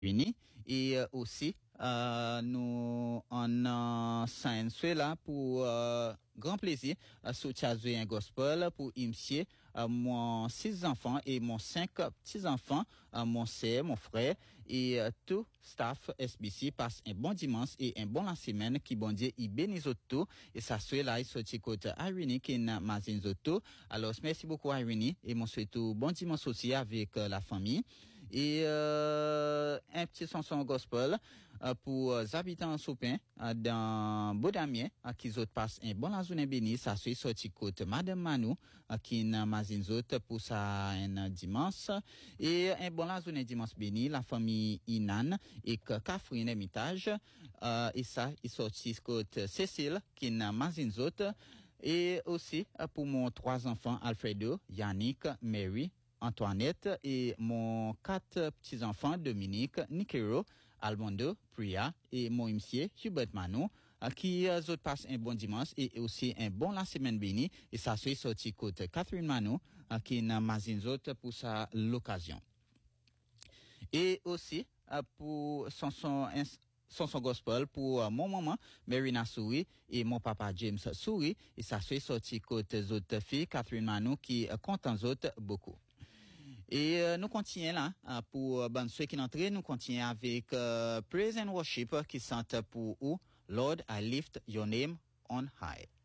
Unis et aussi nous en saint là pour grand plaisir sous un gospel pour imsier mon 6 enfants et mon 5 petits enfants mon sœur mon frère et tout staff SBC passe un bon dimanche et un bon la semaine qui bon Dieu il bénisse tout et ça soit là il sorti côté Irene qui n'a mazin zoto alors merci beaucoup Irene et mon souhaite bon dimanche aussi avec la famille et un petit chanson gospel pour habitants Soupin dans Bodamien qui autres passent un bon la journée béni ça soit sorti côté Madame Manou qui n'a mazin zoto pour ça un dimanche et un bon la journée dimanche béni la famille Inan et Catherine Hermitage et ça il sorti côté Cécile qui n'a mazin zoto et aussi pour mon 3 enfants Alfredo, Yannick, Mary, Antoinette et mon 4 petits-enfants Dominique, Nikero, Almondo, Priya et mon monsieur Hubert Mano qui autres passent un bon dimanche et aussi un bon la semaine bénie et ça soit sorti côté Catherine Mano qui n'a mazin autres pour sa l'occasion. Et aussi pour son gospel pour mon maman Marina Souri et mon papa James Souri et ça fait sorti côté autres filles Catherine Mano qui content autres beaucoup. Et nous continuons là pour ceux qui n'entrent nous continuons avec Praise and Worship qui chante pour vous Lord I lift your name on high.